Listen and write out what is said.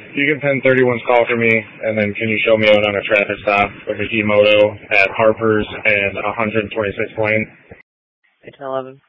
You can pen 31's call for me, and then can you show me out on a traffic stop with a E-Moto at Harper's and 126th Lane? 811.